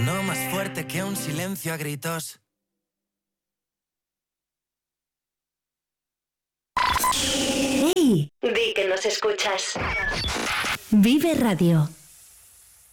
Sonó más fuerte que un silencio a gritos. ¡Hey! Di que nos escuchas. Vive Radio.